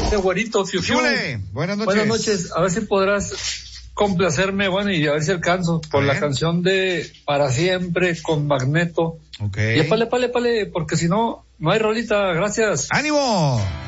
güerito, Fiu Fiu. Buenas noches. Buenas noches. A ver si podrás complacerme, bueno, y a ver si alcanzo por la canción de Para Siempre con Magneto. Okay. Y épale, porque si no, no hay rolita. Gracias. ¡Ánimo!